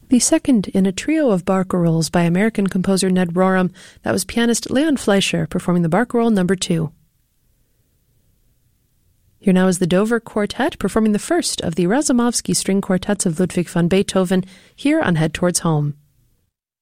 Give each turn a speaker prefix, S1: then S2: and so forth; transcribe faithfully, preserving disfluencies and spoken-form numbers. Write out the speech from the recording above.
S1: The second in a trio of barcarolles by American composer Ned Rorem. That was pianist Leon Fleischer performing the barcarolle number two. Here now is the Dover Quartet performing the first of the Razumovsky string quartets of Ludwig van Beethoven, here on Head Towards Home.